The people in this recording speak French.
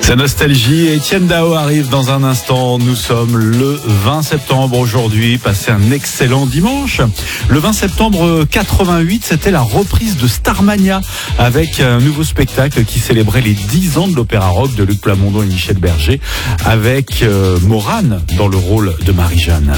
C'est Nostalgie et Etienne Dao arrive dans un instant. Nous sommes le 20 septembre aujourd'hui. Passez un excellent dimanche. Le 20 septembre 88, c'était la reprise de Starmania avec un nouveau spectacle qui célébrait les 10 ans de l'opéra rock de Luc Plamondon et Michel Berger avec Morane dans le rôle de Marie-Jeanne.